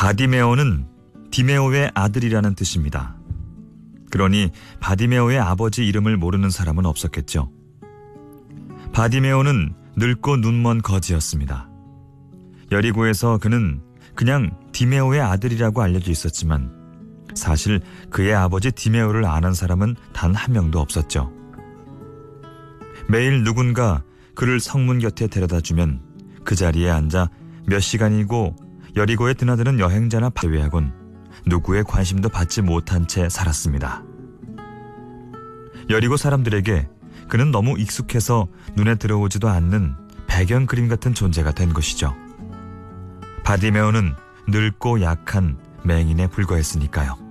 바디메오는 디메오의 아들이라는 뜻입니다. 그러니 바디메오의 아버지 이름을 모르는 사람은 없었겠죠. 바디메오는 늙고 눈먼 거지였습니다. 여리고에서 그는 그냥 디메오의 아들이라고 알려져 있었지만 사실 그의 아버지 디메오를 아는 사람은 단 한 명도 없었죠. 매일 누군가 그를 성문 곁에 데려다주면 그 자리에 앉아 몇 시간이고 여리고에 드나드는 여행자나 제외하곤 누구의 관심도 받지 못한 채 살았습니다. 여리고 사람들에게 그는 너무 익숙해서 눈에 들어오지도 않는 배경 그림 같은 존재가 된 것이죠. 바디메오는 늙고 약한 맹인에 불과했으니까요.